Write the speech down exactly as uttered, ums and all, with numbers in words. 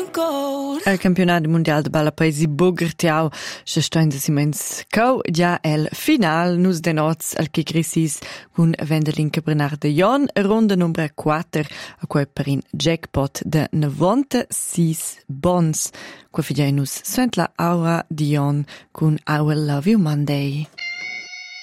Il campionato mondiale de balla paesi Bogertiau se sta in simens cau già el final nus de noz al che grisis cun Wendelin Bernard de Jon ronda numero quattro a quei per in jackpot de novantasei bons. Qua figia nus sent la Aura Dion cun I Will Love You Monday.